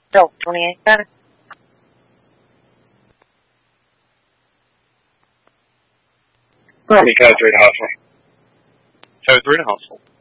Delta 28 Center. Army Code 3 to Hustle. Code 3 to Hustle.